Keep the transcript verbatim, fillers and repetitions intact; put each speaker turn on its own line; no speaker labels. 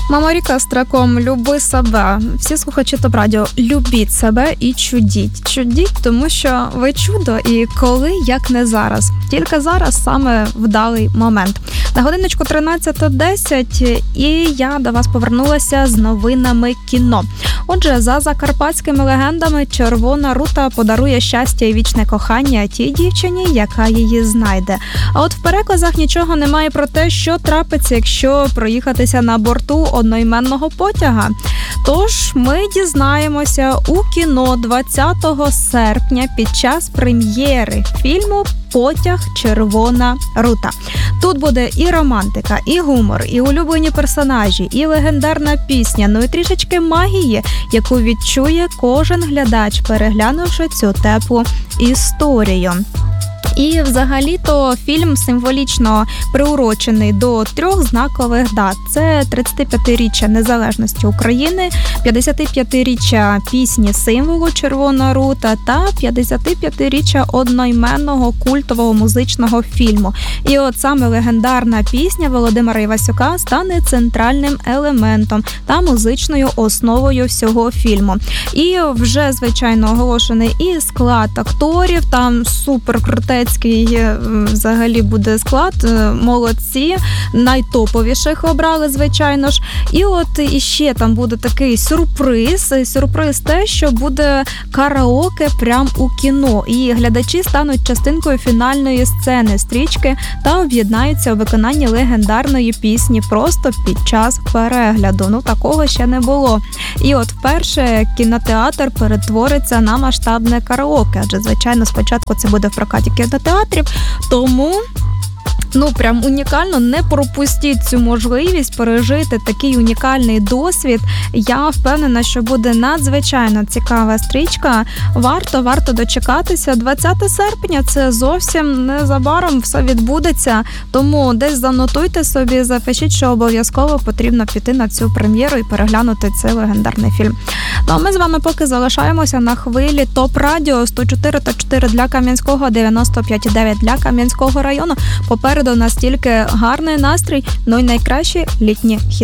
Мама Ріка з треком «Люби себе». Всі слухачі ТОП Радіо, любіть себе і чудіть. Чудіть, тому що ви чудо, і коли, як не зараз. Тільки зараз саме вдалий момент. На годиночку тринадцята десять, і я до вас повернулася з новинами кіно. Отже, за закарпатськими легендами, Червона рута подарує щастя і вічне кохання тій дівчині, яка її знайде. А от в переказах нічого немає про те, що трапиться, якщо проїхатися на борту одноіменного потяга. Тож ми дізнаємося у кіно двадцятого серпня під час прем'єри фільму «Потяг. Червона рута». Тут буде і романтика, і гумор, і улюблені персонажі, і легендарна пісня, ну і трішечки магії, яку відчує кожен глядач, переглянувши цю теплу історію. І взагалі-то фільм символічно приурочений до трьох знакових дат. Це тридцятип'ятиріччя незалежності України, п'ятдесятип'ятиріччя пісні символу «Червона рута» та п'ятдесятип'ятиріччя одноіменного культового музичного фільму. І от саме легендарна пісня Володимира Івасюка стане центральним елементом та музичною основою всього фільму. І вже, звичайно, оголошений і склад акторів, там супер крутецький взагалі буде склад, молодці, найтоповіших обрали, звичайно ж. І от іще там буде такий сюрприз, сюрприз те, що буде караоке прямо у кіно, і глядачі стануть частинкою фінальної сцени стрічки та об'єднаються у виконанні легендарної пісні просто під час перегляду. Ну, такого ще не було. І от вперше кінотеатр перетвориться на масштабне караоке, адже, звичайно, спочатку це буде в прокаті кінотеатрів, тому ну, прям унікально, не пропустіть цю можливість пережити такий унікальний досвід. Я впевнена, що буде надзвичайно цікава стрічка. Варто, варто дочекатися. двадцятого серпня, це зовсім незабаром все відбудеться, тому десь занотуйте собі, запишіть, що обов'язково потрібно піти на цю прем'єру і переглянути цей легендарний фільм. Ну, а ми з вами поки залишаємося на хвилі ТОП Радіо, сто чотири та чотири для Кам'янського, дев'яносто п'ять і дев'ять для Кам'янського району. Попереду у нас тільки гарний настрій, ну й найкращі літні хіти.